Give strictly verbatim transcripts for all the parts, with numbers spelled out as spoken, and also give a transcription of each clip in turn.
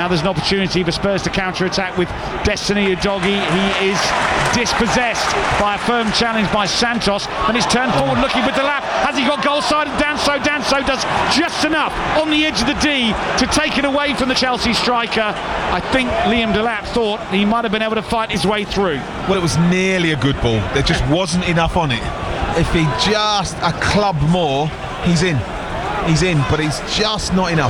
Now there's an opportunity for Spurs to counter-attack with Destiny Udogie. He is dispossessed by a firm challenge by Santos, and it's turned forward looking with Delap. Has he got goal side? Danso, Danso does just enough on the edge of the D to take it away from the Chelsea striker. I think Liam Delap thought he might have been able to fight his way through. Well, it was nearly a good ball. There just wasn't enough on it. If he just a club more, he's in. He's in, but it's just not enough.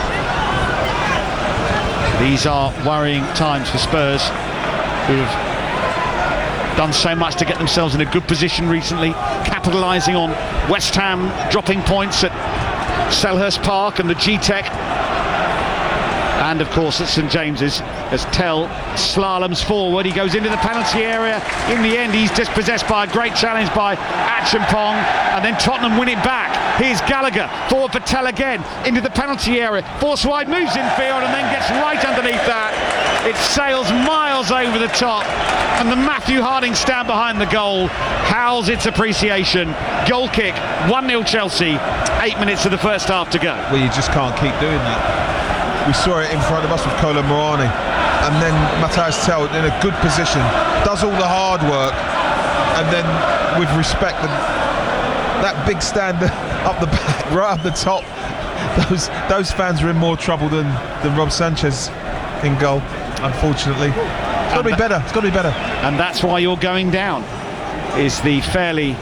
These are worrying times for Spurs, who have done so much to get themselves in a good position recently, capitalising on West Ham dropping points at Selhurst Park and the G-Tech, and of course at St James's, as Tell slaloms forward. He goes into the penalty area. In the end, he's dispossessed by a great challenge by Acheampong, and then Tottenham win it back. Here's Gallagher, forward for Tell again, into the penalty area, force wide, moves infield and then gets right underneath that. It sails miles over the top, and the Matthew Harding stand behind the goal howls its appreciation. Goal kick, one nil Chelsea, eight minutes of the first half to go. Well, you just can't keep doing that. We saw it in front of us with Kolo Muani, and then Matthias Tell in a good position, does all the hard work, and then with respect, the, that big stand up the back, right up the top, those those fans are in more trouble than, than Rob Sanchez in goal, unfortunately. It's got to be better, it's got to be better. And that's why you're going down, is the fairly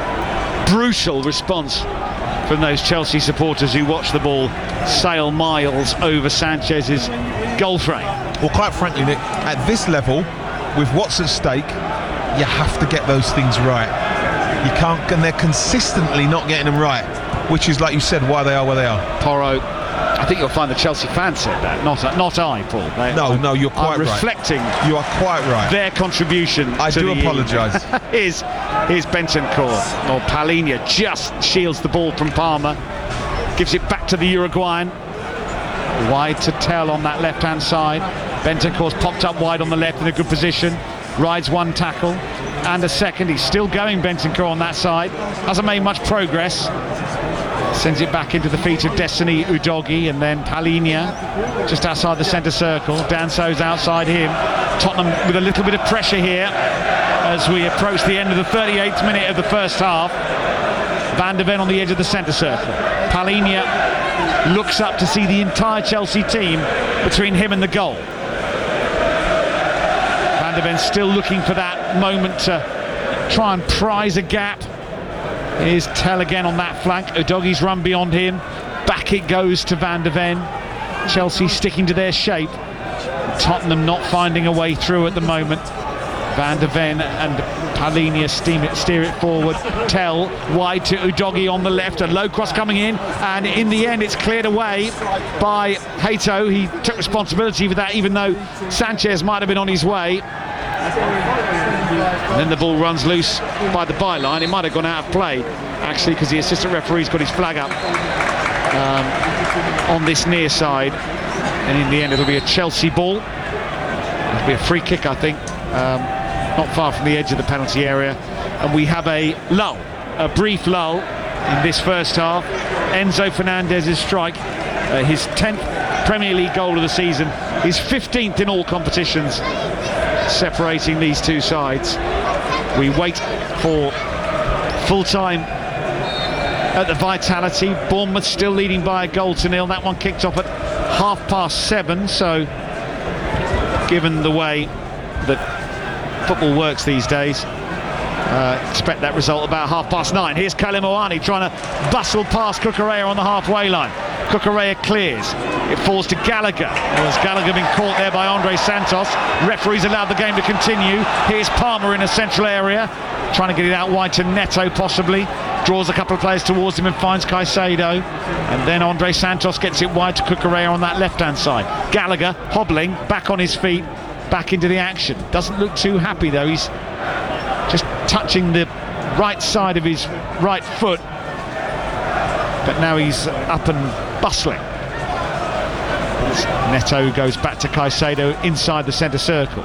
brutal response from those Chelsea supporters who watch the ball sail miles over Sanchez's goal frame. Well, quite frankly, Nick, at this level, with what's at stake, you have to get those things right. You can't, and they're consistently not getting them right, which is, like you said, why they are where they are. Porro, I think you'll find the Chelsea fans said that, not not I, Paul. They, no, no, you're quite right. Reflecting you are quite right. Their contribution. I to do the apologise. Here's, here's Bentancur, or Palhinha just shields the ball from Palmer, gives it back to the Uruguayan. Wide to Tell on that left-hand side. Bentancur's popped up wide on the left in a good position. Rides one tackle and a second. He's still going, Bentancur, on that side. Hasn't made much progress. Sends it back into the feet of Destiny Udogie, and then Palhinha just outside the centre circle. Danso's outside him. Tottenham with a little bit of pressure here as we approach the end of the thirty-eighth minute of the first half. Van de Ven on the edge of the centre circle. Palhinha looks up to see the entire Chelsea team between him and the goal. Van de Ven still looking for that moment to try and prize a gap. Here's Tell again on that flank. Udogie's run beyond him. Back it goes to Van de Ven. Chelsea sticking to their shape. Tottenham not finding a way through at the moment. Van de Ven and Palhinha steam it, steer it forward. Tell wide to Udogie on the left. A low cross coming in, and in the end it's cleared away by Hato. He took responsibility for that, even though Sanchez might have been on his way. And then the ball runs loose by the byline. It might have gone out of play, actually, because the assistant referee's got his flag up um, on this near side. And in the end, it'll be a Chelsea ball. It'll be a free kick, I think, um, not far from the edge of the penalty area. And we have a lull, a brief lull in this first half. Enzo Fernandez's strike, uh, his tenth Premier League goal of the season, his fifteenth in all competitions, separating these two sides. We wait for full time at the Vitality. Bournemouth still leading by a goal to nil. That one kicked off at half past seven, so given the way that football works these days, uh, expect that result about half past nine. Here's Kolo Muani trying to bustle past Cucurella on the halfway line. Cucurella clears. It falls to Gallagher. Well, has Gallagher been caught there by Andre Santos? Referees allowed the game to continue. Here's Palmer in a central area, trying to get it out wide to Neto possibly. Draws a couple of players towards him and finds Caicedo. And then Andre Santos gets it wide to Cucurella on that left-hand side. Gallagher hobbling, back on his feet, back into the action. Doesn't look too happy though. He's just touching the right side of his right foot. But now he's up and bustling. Neto goes back to Caicedo inside the centre circle.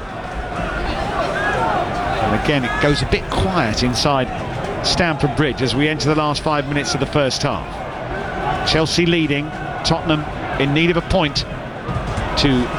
And again, it goes a bit quiet inside Stamford Bridge as we enter the last five minutes of the first half. Chelsea leading, Tottenham in need of a point to